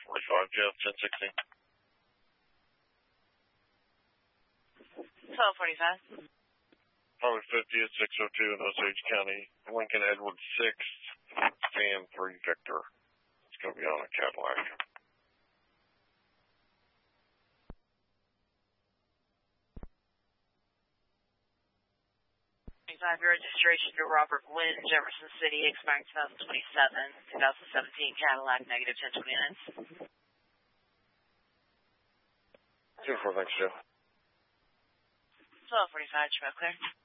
1245, Jeff, 1016. 1245. Highway 50 at 602 in Osage County. Lincoln Edward 6, Sam 3 Victor. It's going to be on a Cadillac. 25, registration to Robert Wynn, Jefferson City, expiring 2027, 2017 Cadillac, negative 10 29. 2-4, thanks, Joe. 1245, Trevor Clear.